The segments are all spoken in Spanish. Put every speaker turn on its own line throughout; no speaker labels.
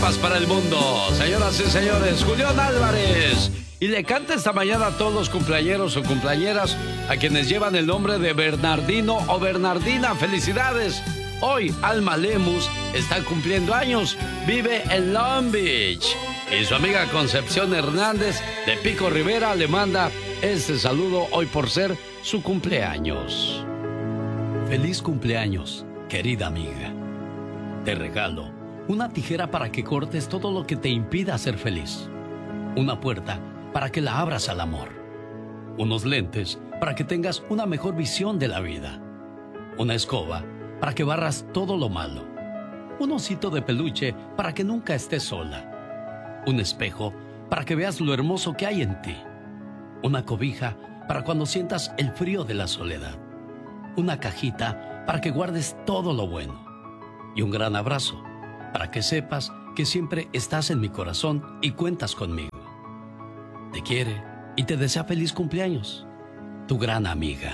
Paz para el mundo. Señoras y señores, Julián Álvarez. Y le canta esta mañana a todos los cumpleañeros o cumpleañeras a quienes llevan el nombre de Bernardino o Bernardina. ¡Felicidades! Hoy Alma Lemus está cumpliendo años. Vive en Long Beach. Y su amiga Concepción Hernández de Pico Rivera le manda este saludo hoy por ser su cumpleaños. Feliz cumpleaños, querida amiga. Te regalo una tijera para que cortes todo lo que te impida ser feliz. Una puerta para que la abras al amor. Unos lentes para que tengas una mejor visión de la vida. Una escoba para que barras todo lo malo. Un osito de peluche para que nunca estés sola. Un espejo para que veas lo hermoso que hay en ti. Una cobija para cuando sientas el frío de la soledad. Una cajita para que guardes todo lo bueno. Y un gran abrazo para que sepas que siempre estás en mi corazón y cuentas conmigo. Te quiere y te desea feliz cumpleaños. Tu gran amiga.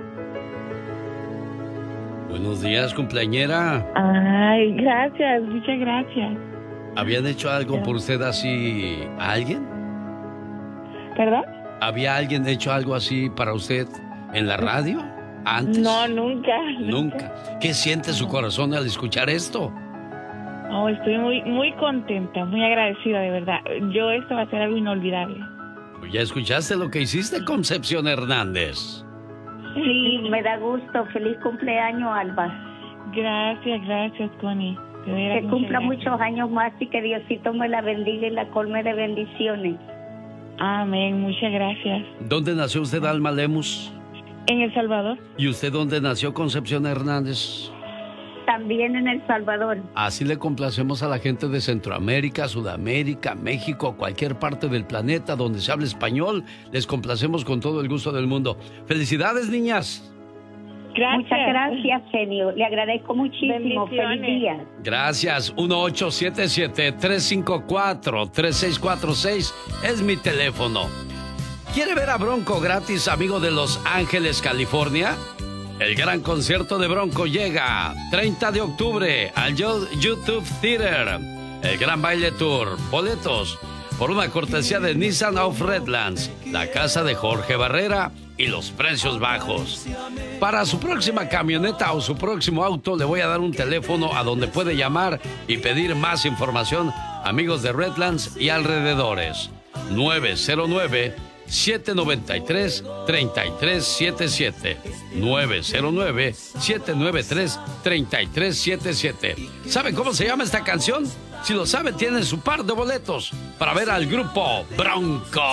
Buenos días, cumpleañera.
Ay, gracias, muchas gracias.
¿Habían hecho algo por usted así a alguien?
¿Perdón?
¿Había alguien hecho algo así para usted en la radio antes?
No, nunca.
Nunca. ¿Qué siente su corazón al escuchar esto?
Oh, estoy muy contenta, muy agradecida, de verdad. Esto va a ser algo inolvidable.
¿Ya escuchaste lo que hiciste, Concepción Hernández?
Sí, me da gusto. Feliz cumpleaños, Alba.
Gracias, Connie.
Que cumpla muchos años más y que Diosito me la bendiga y la colme de bendiciones.
Amén, muchas gracias.
¿Dónde nació usted, Alma Lemus?
En El Salvador.
¿Y usted dónde nació, Concepción Hernández?
También en El Salvador.
Así le complacemos a la gente de Centroamérica, Sudamérica, México, cualquier parte del planeta donde se hable español. Les complacemos con todo el gusto del mundo. ¡Felicidades, niñas!
Gracias.
Muchas gracias, genio. Le agradezco muchísimo. Feliz día.
Gracias. 1877-354-3646 es mi teléfono. ¿Quiere ver a Bronco gratis, amigo de Los Ángeles, California? El gran concierto de Bronco llega 30 de octubre al YouTube Theater. El Gran Baile Tour. Boletos por una cortesía de Nissan of Redlands, la casa de Jorge Barrera y los precios bajos. Para su próxima camioneta o su próximo auto le voy a dar un teléfono a donde puede llamar y pedir más información, amigos de Redlands y alrededores. 909-793-3377. 909-793-3377. ¿Saben cómo se llama esta canción? Si lo sabe, tienen su par de boletos para ver al grupo Bronco.